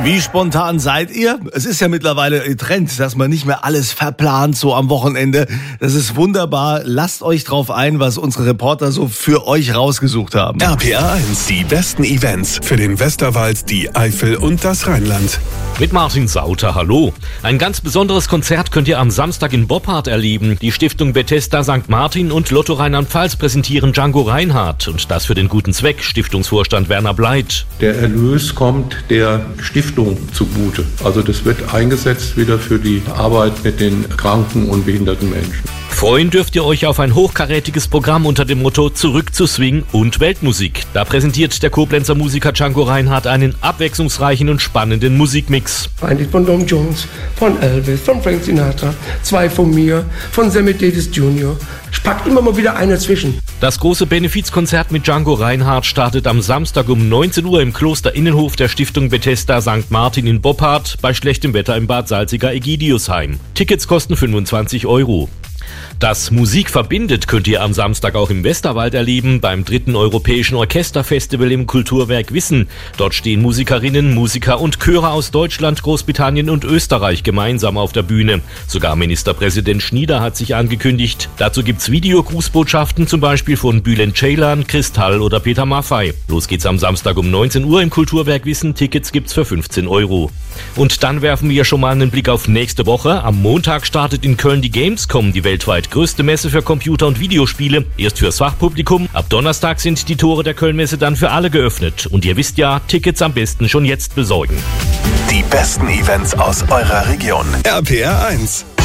Wie spontan seid ihr? Es ist ja mittlerweile Trend, dass man nicht mehr alles verplant so am Wochenende. Das ist wunderbar. Lasst euch drauf ein, was unsere Reporter so für euch rausgesucht haben. RPR 1, die besten Events für den Westerwald, die Eifel und das Rheinland. Mit Martin Sauter, hallo. Ein ganz besonderes Konzert könnt ihr am Samstag in Boppard erleben. Die Stiftung Bethesda St. Martin und Lotto Rheinland-Pfalz präsentieren Django Reinhardt. Und das für den guten Zweck, Stiftungsvorstand Werner Bleit. Der Erlös kommt der Stiftung zugute. Also das wird eingesetzt wieder für die Arbeit mit den kranken und behinderten Menschen. Freuen dürft ihr euch auf ein hochkarätiges Programm unter dem Motto Zurück zu Swing und Weltmusik. Da präsentiert der Koblenzer Musiker Django Reinhardt einen abwechslungsreichen und spannenden Musikmix. Ein Lied von Tom Jones, von Elvis, von Frank Sinatra, 2 von mir, von Sammy Davis Jr. Ich pack immer mal wieder eine zwischen. Das große Benefizkonzert mit Django Reinhardt startet am Samstag um 19 Uhr im Klosterinnenhof der Stiftung Bethesda St. Martin in Boppard bei schlechtem Wetter im Bad Salziger-Ägidiusheim. Tickets kosten 25 €. Das Musik verbindet könnt ihr am Samstag auch im Westerwald erleben, beim 3. Europäischen Orchesterfestival im Kulturwerk Wissen. Dort stehen Musikerinnen, Musiker und Chöre aus Deutschland, Großbritannien und Österreich gemeinsam auf der Bühne. Sogar Ministerpräsident Schnieder hat sich angekündigt. Dazu gibt's Videogrußbotschaften, zum Beispiel von Bülent Ceylan, Kristall oder Peter Maffay. Los geht's am Samstag um 19 Uhr im Kulturwerk Wissen. Tickets gibt's für 15 €. Und dann werfen wir schon mal einen Blick auf nächste Woche. Am Montag startet in Köln die Gamescom, die weltweit größte Messe für Computer- und Videospiele. Erst fürs Fachpublikum. Ab Donnerstag sind die Tore der Kölnmesse dann für alle geöffnet. Und ihr wisst ja, Tickets am besten schon jetzt besorgen. Die besten Events aus eurer Region. RPR 1.